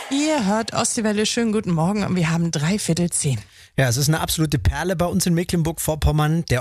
Ihr hört Ostseewelle, schönen guten Morgen und wir haben 9:45. Ja, es ist eine absolute Perle bei uns in Mecklenburg-Vorpommern, der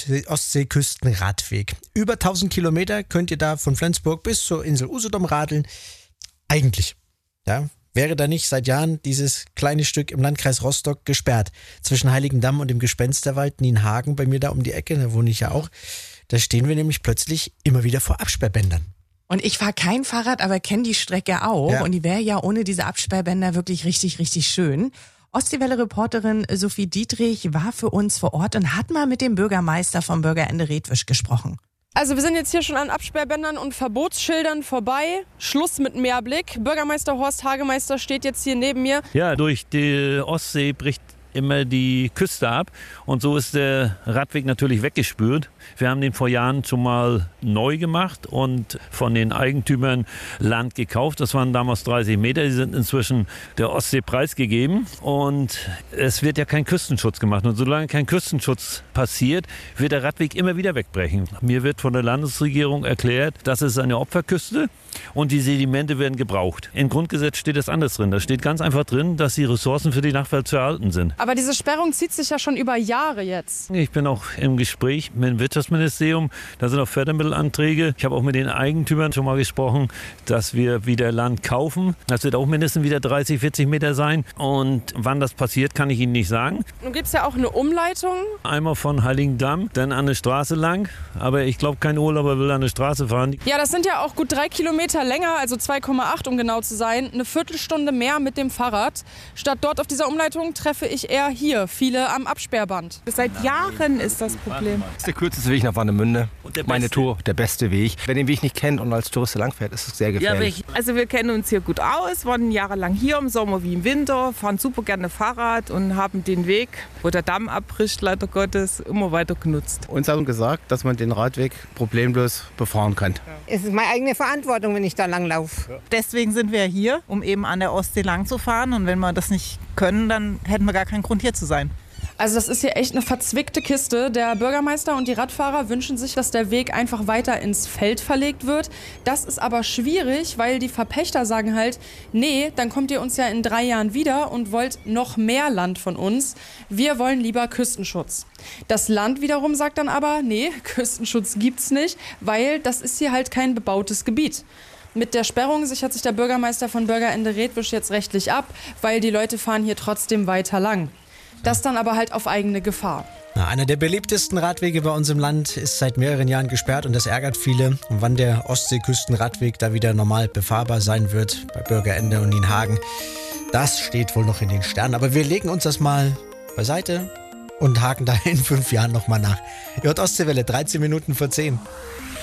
Ostseeküstenradweg. Über 1000 Kilometer könnt ihr da von Flensburg bis zur Insel Usedom radeln. Eigentlich, ja, wäre da nicht seit Jahren dieses kleine Stück im Landkreis Rostock gesperrt. Zwischen Heiligendamm und dem Gespensterwald Nienhagen, bei mir da um die Ecke, da wohne ich ja auch. Da stehen wir nämlich plötzlich immer wieder vor Absperrbändern. Und ich fahre kein Fahrrad, aber kenne die Strecke auch. Ja. Und die wäre ja ohne diese Absperrbänder wirklich richtig, richtig schön. Ostseewelle-Reporterin Sophie Dietrich war für uns vor Ort und hat mal mit dem Bürgermeister vom Bürgerende Redwisch gesprochen. Also wir sind jetzt hier schon an Absperrbändern und Verbotsschildern vorbei. Schluss mit Meerblick. Bürgermeister Horst Hagemeister steht jetzt hier neben mir. Ja, durch die Ostsee bricht immer die Küste ab und so ist der Radweg natürlich weggespült. Wir haben den vor Jahren schon mal neu gemacht und von den Eigentümern Land gekauft. Das waren damals 30 Meter, die sind inzwischen der Ostsee preisgegeben und es wird ja kein Küstenschutz gemacht. Und solange kein Küstenschutz passiert, wird der Radweg immer wieder wegbrechen. Mir wird von der Landesregierung erklärt, das ist eine Opferküste und die Sedimente werden gebraucht. Im Grundgesetz steht das anders drin. Da steht ganz einfach drin, dass die Ressourcen für die Nachwelt zu erhalten sind. Aber diese Sperrung zieht sich ja schon über Jahre jetzt. Ich bin auch im Gespräch mit dem Wirtschaftsministerium. Da sind auch Fördermittelanträge. Ich habe auch mit den Eigentümern schon mal gesprochen, dass wir wieder Land kaufen. Das wird auch mindestens wieder 30, 40 Meter sein. Und wann das passiert, kann ich Ihnen nicht sagen. Nun gibt es ja auch eine Umleitung. Einmal von Heiligendamm, dann an der Straße lang. Aber ich glaube, kein Urlauber will an der Straße fahren. Ja, das sind ja auch gut 3 Kilometer länger, also 2,8 um genau zu sein. Eine Viertelstunde mehr mit dem Fahrrad. Statt dort auf dieser Umleitung treffe ich eher hier viele am Absperrband. Seit Jahren ist das Problem. Das ist der kürzeste Weg nach Warnemünde. Meine Tour, der beste Weg. Wer den Weg nicht kennt und als Tourist langfährt, ist es sehr gefährlich. Also wir kennen uns hier gut aus, waren jahrelang hier im Sommer wie im Winter, fahren super gerne Fahrrad und haben den Weg, wo der Damm abbricht, leider Gottes, immer weiter genutzt. Uns haben gesagt, dass man den Radweg problemlos befahren kann. Es ist meine eigene Verantwortung, wenn ich da lang laufe. Ja. Deswegen sind wir hier, um eben an der Ostsee lang zu fahren. Und wenn wir das nicht können, dann hätten wir gar keinen Grund hier zu sein. Also das ist hier echt eine verzwickte Kiste. Der Bürgermeister und die Radfahrer wünschen sich, dass der Weg einfach weiter ins Feld verlegt wird. Das ist aber schwierig, weil die Verpächter sagen halt, nee, dann kommt ihr uns ja in 3 Jahren wieder und wollt noch mehr Land von uns. Wir wollen lieber Küstenschutz. Das Land wiederum sagt dann aber, nee, Küstenschutz gibt's nicht, weil das ist hier halt kein bebautes Gebiet. Mit der Sperrung sichert sich der Bürgermeister von Bürgerende Redwisch jetzt rechtlich ab, weil die Leute fahren hier trotzdem weiter lang. Das dann aber halt auf eigene Gefahr. Einer der beliebtesten Radwege bei uns im Land ist seit mehreren Jahren gesperrt und das ärgert viele. Und wann der Ostseeküstenradweg da wieder normal befahrbar sein wird, bei Bürgerende und Nienhagen, das steht wohl noch in den Sternen. Aber wir legen uns das mal beiseite und haken da in 5 Jahren nochmal nach. Ihr hört Ostseewelle, 13 Minuten vor 10.